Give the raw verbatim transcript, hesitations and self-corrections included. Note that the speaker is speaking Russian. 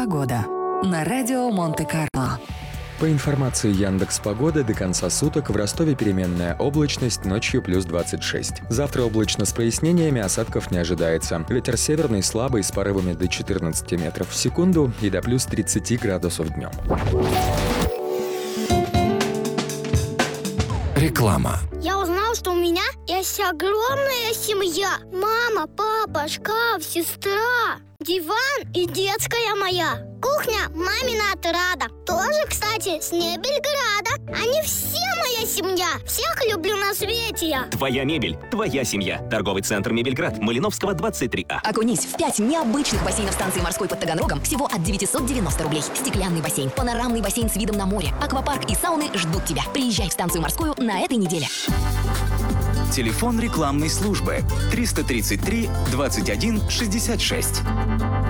Погода на радио Монте-Карло. По информации Яндекс.Погоды, до конца суток в Ростове переменная облачность, ночью плюс двадцать шесть. Завтра облачно с прояснениями, осадков не ожидается. Ветер северный слабый с порывами до четырнадцати метров в секунду и до плюс тридцати градусов днем. Реклама. Я узнал, что у меня есть огромная семья. Мама, папа, шкаф, сестра, диван и детская моя. Кухня мамина отрада. Тоже, кстати, с Мебельграда. Они все моя семья. Всех люблю на свете я. Твоя мебель, твоя семья. Торговый центр «Мебельград», Малиновского, двадцать три А. Окунись в пять необычных бассейнов станции морской под Таганрогом всего от девятисот девяноста рублей. Стеклянный бассейн, панорамный бассейн с видом на море, аквапарк и сауны ждут тебя. Приезжай в станцию морскую на этой неделе. Телефон рекламной службы триста тридцать три двадцать один шестьдесят шесть.